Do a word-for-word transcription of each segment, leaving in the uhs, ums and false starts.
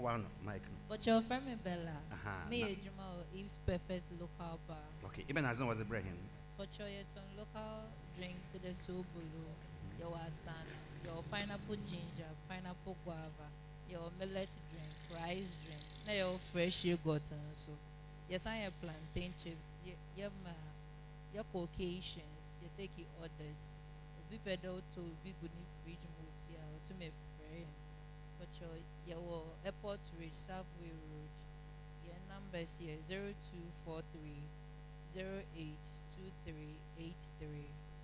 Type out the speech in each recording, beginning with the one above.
one Mike. But your friend me Bella. Aha. Me Ejuma Eve's Perfect local bar. Okay, even as was a brehim. But your ton local drinks to the soup below. Your asana, your pineapple ginger, pineapple guava, your millet drink, rice drink. Now your fresh yogurt and so. Yes, I have plantain chips. You have your occasions. You take your orders. Be better to be good in fridge move here to make friend. But your your airport ridge, Southway Road. Your numbers here zero two four three zero eight two three eight three.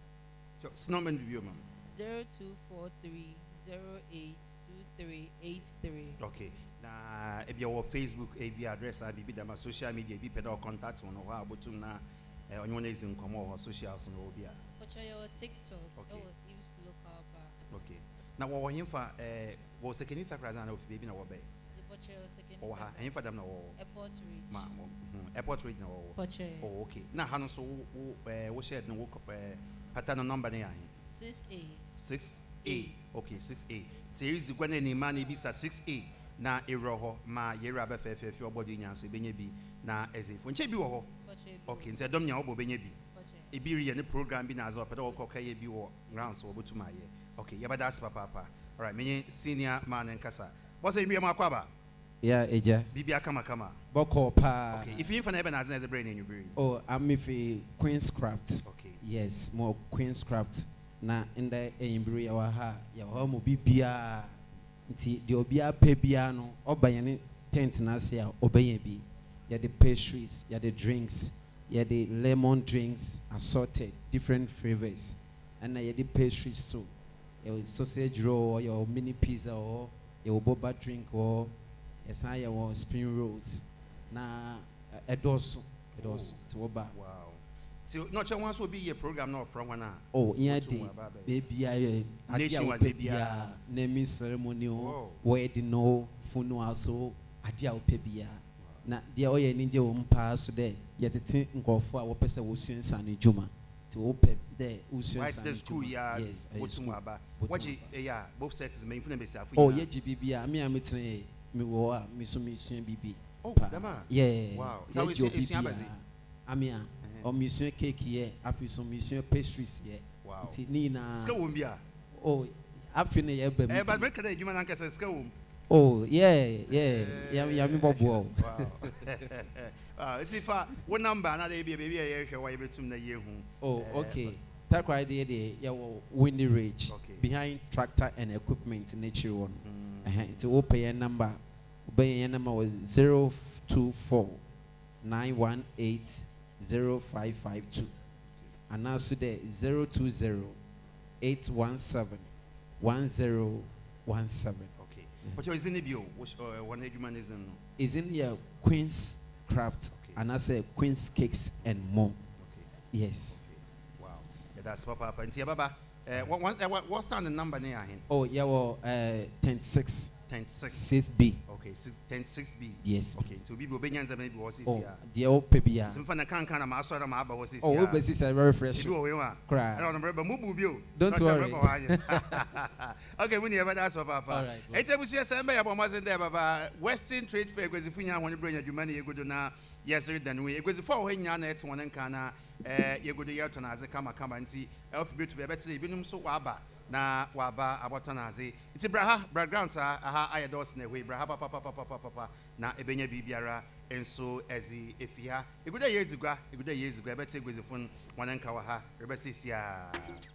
So snowman review, ma'am. Zero two four three zero eight two three eight three. Okay. Now, if your Facebook A V address, I be them social media, be better contact one or how about to now on your name come or socials and all be. But your TikTok, okay. That was use local bar. Okay. Now, what him for was second Instagram of baby no obey. But your second. Oh, and for them no airport ridge. Ma, airport ridge no. Oh, okay. Now, Hannah, so we shared no work up pattern number near six A. six A. Okay, six A. There is when any money be six A. Na eroho ma yera be fe fe fe obodi nya so benye bi na ezif nche bi wo ho okay nte dom nya obo benye bi e bi re ne program bi na azo peda wo koka ye bi wo grounds wo botuma ye okay ye bada papa papa all right menye senior man nkasa boss e bi ma kwaba yeah eja bibia kama kama boko pa okay if you for na be na as a brain in your brain oh I'm if Queen's Craft okay yes more Queen's Craft na inda enyimbiru ya wa ha ya wa mo bibia nti de obia pe bia no obaye ne tent na se a obaye bi ya the pastries ya the drinks ya the lemon drinks assorted different flavors and ya the pastries too your sausage roll your mini pizza or your boba drink or esan your spring rolls na edoso edoso to oba wow. So not sure once will be a program not from one. Oh, yeah, baby, I nationwide baby, naming ceremony, wedding, no funeral, so I deal pebia. Now, the oil ninja won't pass today, yet the thing go for our person will soon sign Juma to open there. Right, the school, yes, what's yeah, both sexes main for themselves. Oh, yeah, G B B, I mean, I'm a train, me war, Miss Mission B B. Oh, yeah, wow, so it's I mean. Or monsieur cake here, after some monsieur pastries here. Wow. Nina. Skawumbia. Oh, after the year, but but make a human uncle says skawum. Oh, yeah, yeah, yeah, yeah, me bob. Wow. Uh, it's if uh, one number, another baby, baby, I hear why every two year. Oh, okay. That right there, yeah, Windy Ridge. Behind tractor and equipment in nature one. To open your number, obey your number was zero two four nine one eight. Zero five five two, and now today zero two zero eight one seven one zero one seven. Okay, but is in the bio? Which one human is in? Is in your Queen's Craft, and I say Queen's Cakes and more. Okay. Yes. Okay. Wow. Yeah, that's Papa. And see, Baba. Uh, what what what's the number near him? Oh, yeah, well, uh, ten six. ten six. six B. Okay, ten six B. Yes. Okay, so we will be able to was oh, the old pebia. Some fun can kind of master them about was oh, we is very fresh. Cry. I don't remember move you. Don't worry. Okay, we never ask Papa. All right. It's a business I was in there, Baba. Western Trade Fair because if you want to bring your money, you go to now. Yes, then we because for when you net one and kana, you go to your turn as a come come and see. I'll be to be better. Even so, waba. Na waba abotanazi iti braha background sa aha ayados na we braha papa papa papa papa na ebenya bibiara enso ezi efia eguda years ago eguda years ago ebete gwezifun wananka wa ha rebesi sia